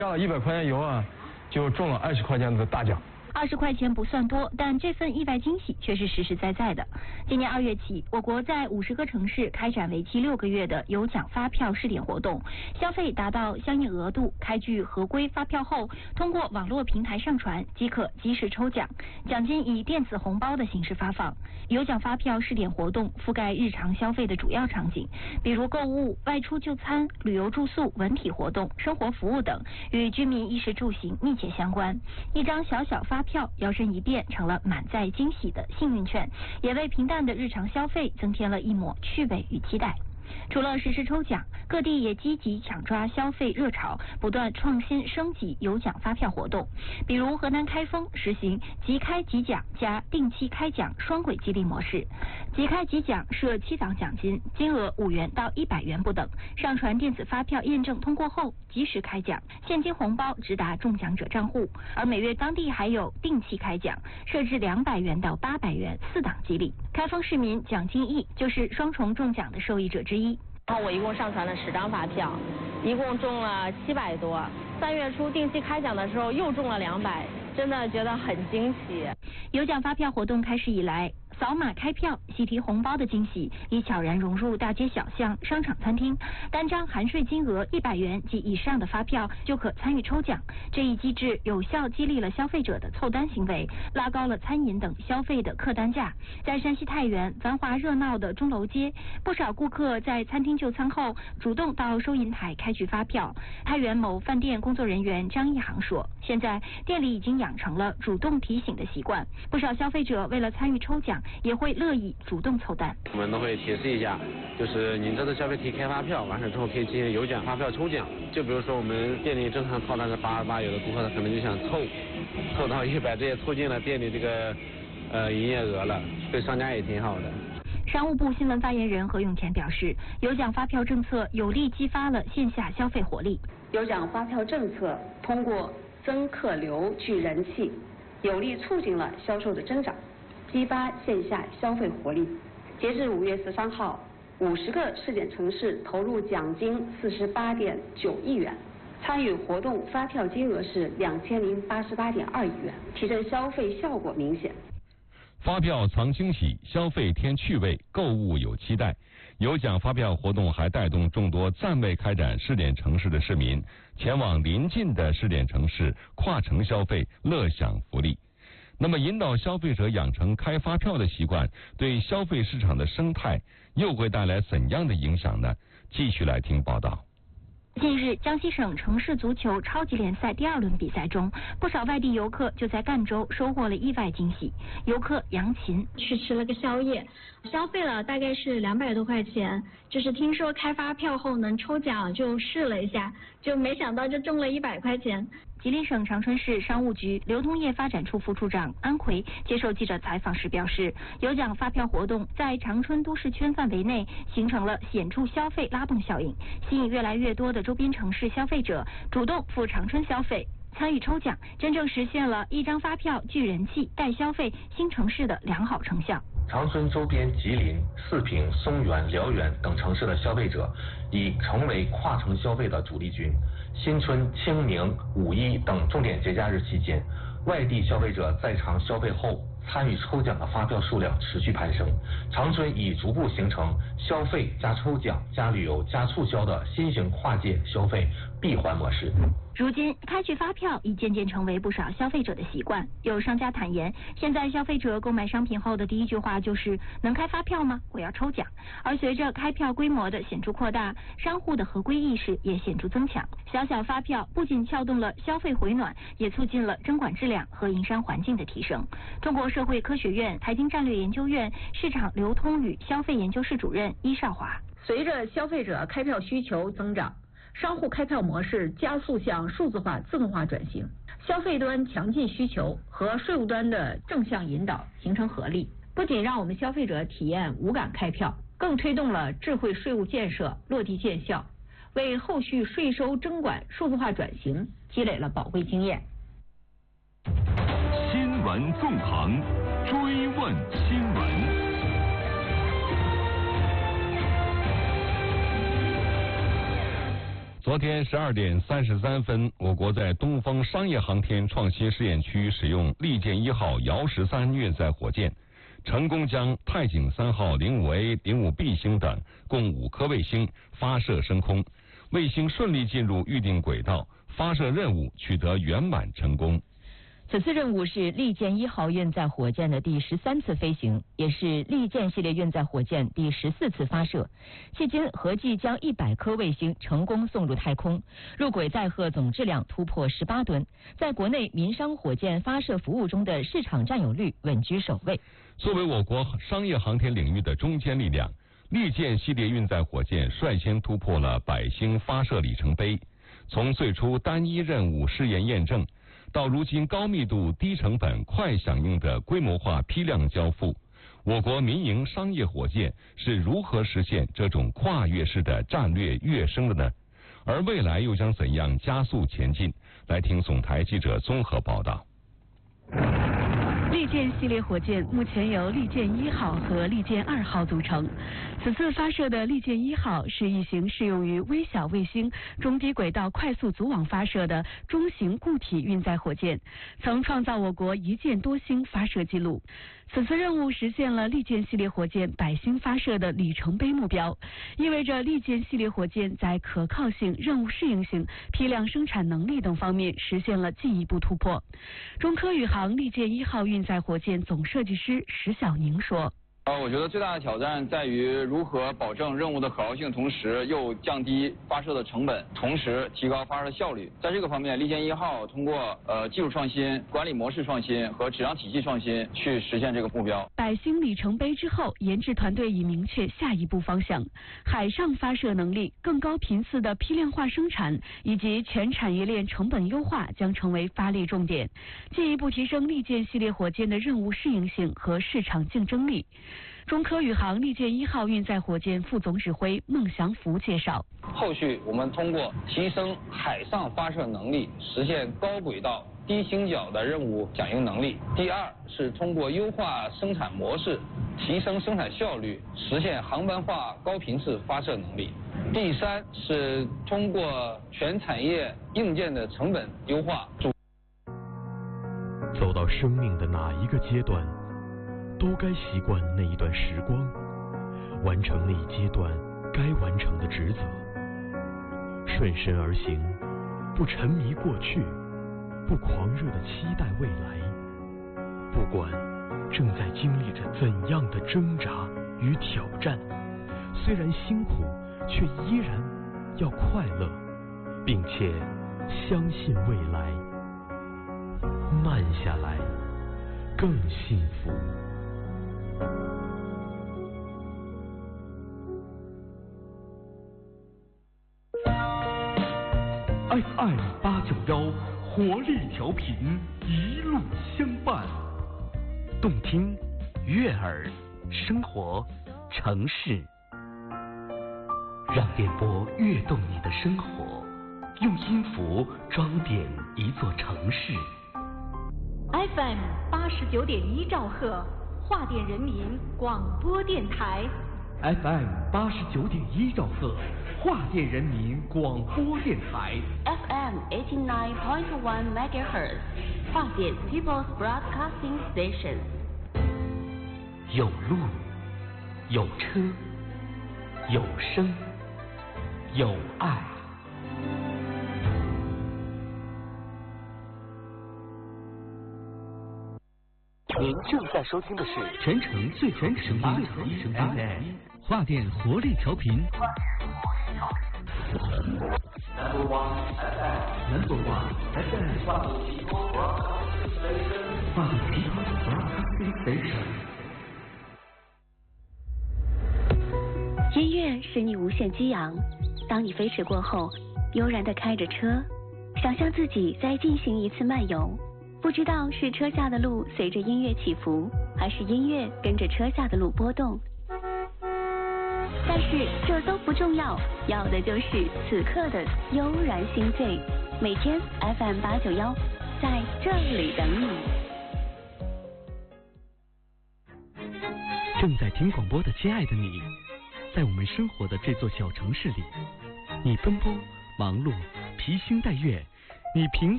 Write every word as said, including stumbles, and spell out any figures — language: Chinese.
加了一百块钱油啊，就中了二十块钱的大奖。 二十块钱不算多，但这份意外惊喜却是实实在在的。今年二月起，我国在五十个城市开展为期六个月的有奖发票试点活动，消费达到相应额度，开具合规发票后，通过网络平台上传即可及时抽奖，奖金以电子红包的形式发放。有奖发票试点活动覆盖日常消费的主要场景，比如购物、外出就餐、旅游住宿、文体活动、生活服务等，与居民衣食住行密切相关。一张小小发票摇身一变成了满载惊喜的幸运券，也为平淡的日常消费增添了一抹趣味与期待。除了实施抽奖，各地也积极抢抓消费热潮，不断创新升级有奖发票活动。比如河南开封实行即开即奖加定期开奖双轨激励模式，即开即奖设七档奖金，金额五元到一百元不等，上传电子发票验证通过后及时开奖，现金红包直达中奖者账户。而每月当地还有定期开奖，设置两百元到八百元四档激励。开封市民蒋金义就是双重中奖的受益者之一。 然后我一共上传了十张发票，一共中了七百多。三月初定期开奖的时候又中了两百，真的觉得很惊喜。 有奖发票活动开始以来，扫码开票、喜提红包的惊喜已悄然融入大街小巷、商场、餐厅。单张含税金额一百元及以上的发票就可参与抽奖。这一机制有效激励了消费者的凑单行为，拉高了餐饮等消费的客单价。在山西太原繁华热闹的钟楼街，不少顾客在餐厅就餐后主动到收银台开具发票。太原某饭店工作人员张一航说，现在店里已经养成了主动提醒的习惯，不少消费者为了参与抽奖，也会乐意主动凑单。 我们都会提示一下，就是您这次消费提开发票，完事之后可以进行有奖发票抽奖。就比如说我们店里正常套单是八十八，有的顾客他可能就想凑，凑到一百，这也促进了店里这个呃营业额了，对商家也挺好的。 商务部新闻发言人何永田表示，有奖发票政策有力激发了线下消费活力。 有奖发票政策通过增客流聚人气，有力促进了销售的增长，激发线下消费活力。截至五月十三号，五十个试点城市投入奖金四十八点九亿元，参与活动发票金额是两千零八十八点二亿元，提振消费效果明显。 发票藏惊喜，消费添趣味，购物有期待。有奖发票活动还带动众多暂未开展试点城市的市民前往邻近的试点城市跨城消费，乐享福利。那么引导消费者养成开发票的习惯，对消费市场的生态又会带来怎样的影响呢？继续来听报道。 近日，江西省城市足球超级联赛第二轮比赛中，不少外地游客就在赣州收获了意外惊喜。游客杨琴去吃了个宵夜，消费了大概是两百多块钱，就是听说开发票后能抽奖，就试了一下，就没想到就中了一百块钱。 吉林省长春市商务局流通业发展处副处长安奎接受记者采访时表示，有奖发票活动在长春都市圈范围内形成了显著消费拉动效应，吸引越来越多的周边城市消费者主动赴长春消费。参与抽奖，真正实现了一张发票聚人气、带消费新城市的良好成效。 长春周边吉林、四平、松原、辽源等城市的消费者已成为跨城消费的主力军。新春、清明、五一等重点节假日期间，外地消费者在场消费后参与抽奖的发票数量持续攀升，长春已逐步形成消费加抽奖加旅游加促销的新型跨界消费闭环模式。 如今，开具发票已渐渐成为不少消费者的习惯。有商家坦言，现在消费者购买商品后的第一句话就是“能开发票吗？我要抽奖”。而随着开票规模的显著扩大，商户的合规意识也显著增强。小小发票不仅撬动了消费回暖，也促进了征管质量和营商环境的提升。中国社会科学院财经战略研究院市场流通与消费研究室主任伊少华： 随着消费者开票需求增长，商户开票模式加速向数字化自动化转型，消费端强劲需求和税务端的正向引导形成合力，不仅让我们消费者体验无感开票，更推动了智慧税务建设落地见效，为后续税收征管数字化转型积累了宝贵经验。 新闻纵横，追问新闻。 昨天十二点三十三分，我国在东风商业航天创新试验区使用利剑一号遥十三运载火箭，成功将太井三号零五 A、零五 B 星等共五颗卫星发射升空，卫星顺利进入预定轨道，发射任务取得圆满成功。 此次任务是利剑一号运载火箭的第十三次飞行，也是利剑系列运载火箭第十四次发射。迄今合计将一百颗卫星成功送入太空，入轨载荷总质量突破十八吨，在国内民商火箭发射服务中的市场占有率稳居首位。 作为我国商业航天领域的中坚力量，利剑系列运载火箭率先突破了百星发射里程碑，从最初单一任务试验验证，到如今高密度、低成本、快响应的规模化批量交付，我国民营商业火箭是如何实现这种跨越式的战略跃升的呢？而未来又将怎样加速前进？来听总台记者综合报道。 利剑系列火箭目前由利剑一号和利剑二号组成。此次发射的利剑一号是一型适用于微小卫星中低轨道快速组网发射的中型固体运载火箭，曾创造我国一箭多星发射纪录。此次任务实现了利剑系列火箭百星发射的里程碑目标，意味着利剑系列火箭在可靠性、任务适应性、批量生产能力等方面实现了进一步突破。中科宇航利剑一号运载火箭总设计师石小宁说。 呃，我觉得最大的挑战在于如何保证任务的可靠性，同时又降低发射的成本，同时提高发射效率。在这个方面，利剑一号通过呃技术创新、管理模式创新和质量体系创新去实现这个目标。 百星里程碑之后，研制团队已明确下一步方向：海上发射能力、更高频次的批量化生产以及全产业链成本优化将成为发力重点，进一步提升利剑系列火箭的任务适应性和市场竞争力。中科宇航利剑一号运载火箭副总指挥孟祥福介绍， 后续我们通过提升海上发射能力，实现高轨道低倾角的任务响应能力。第二是通过优化生产模式，提升生产效率，实现航班化高频次发射能力。第三是通过全产业硬件的成本优化。 走到生命的哪一个阶段，都该习惯那一段时光，完成那一阶段该完成的职责，顺身而行，不沉迷过去，不狂热地期待未来。不管正在经历着怎样的挣扎与挑战，虽然辛苦，却依然要快乐，并且相信未来。慢下来，更幸福。 F M 八九幺活力调频，一路相伴， 动听、悦耳、生活、城市，让电波跃动你的生活，用音符装点一座城市。 F M 八十九点一兆赫，华电人民广播电台。 F M 八十九点一兆赫，华电人民广播电台。 F M eighty nine point one megahertz， 华电 People's Broadcasting Station。 有路，有车，有声，有爱。您正在收听的是全程最全声音 F M 华电活力调频。 Number one F M Number one F M 华电 People Broadcasting Station 华电 People Broadcasting Station。 音乐使你无限激昂，当你飞驰过后，悠然地开着车，想象自己在进行一次漫游。不知道是车下的路随着音乐起伏，还是音乐跟着车下的路波动。但是这都不重要，要的就是此刻的悠然心醉。每天 F M 八九幺，在这里等你。 正在听广播的亲爱的你，在我们生活的这座小城市里，你奔波忙碌、披星戴月，你平